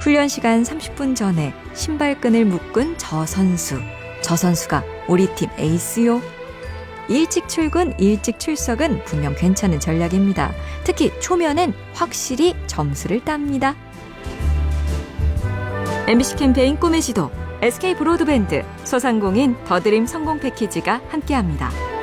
훈련 시간 30분 전에 신발끈을 묶은 저 선수가 우리 팀 에이스요. 일찍 출근, 일찍 출석은 분명 괜찮은 전략입니다. 특히 초면엔 확실히 점수를 땁니다. MBC 캠페인 꿈의 지도, SK 브로드밴드, 소상공인 더드림 성공 패키지가 함께합니다.